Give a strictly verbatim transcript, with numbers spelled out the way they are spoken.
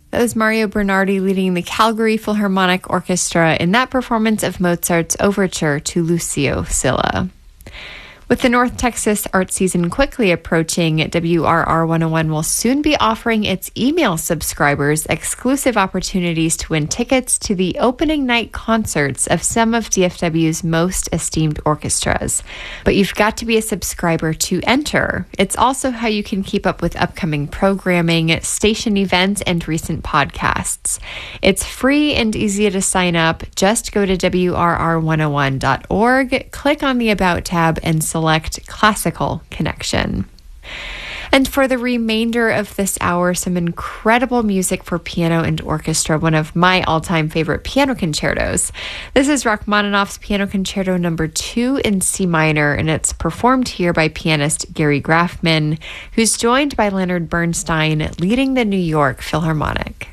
That was Mario Bernardi leading the Calgary Philharmonic Orchestra in that performance of Mozart's overture to Lucio Silla. With the North Texas art season quickly approaching, W R R one oh one will soon be offering its email subscribers exclusive opportunities to win tickets to the opening night concerts of some of D F W's most esteemed orchestras. But you've got to be a subscriber to enter. It's also how you can keep up with upcoming programming, station events, and recent podcasts. It's free and easy to sign up. Just go to W R R one oh one dot org, click on the About tab, and select Select Classical Connection. And for the remainder of this hour, some incredible music for piano and orchestra, one of my all-time favorite piano concertos. This is Rachmaninoff's Piano Concerto number two in C minor, and it's performed here by pianist Gary Grafman, who's joined by Leonard Bernstein leading the New York Philharmonic.